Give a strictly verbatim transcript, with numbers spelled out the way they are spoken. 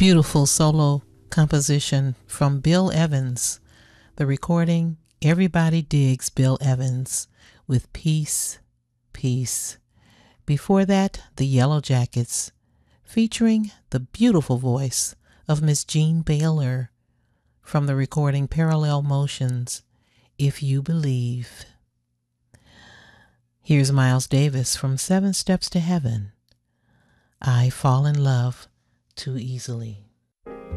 Beautiful solo composition from Bill Evans. The recording, Everybody Digs Bill Evans with Peace, Peace. Before that, the Yellow Jackets, featuring the beautiful voice of Miss Jean Baylor from the recording Parallel Motions, If You Believe. Here's Miles Davis from Seven Steps to Heaven, I Fall in Love Too Easily.